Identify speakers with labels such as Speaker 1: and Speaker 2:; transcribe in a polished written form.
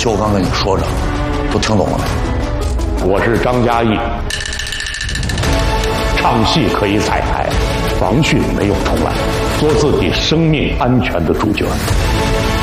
Speaker 1: 就我刚跟你说着，都听懂了没？
Speaker 2: 我是张嘉译，唱戏可以彩排，防汛没有重来，做自己生命安全的主角。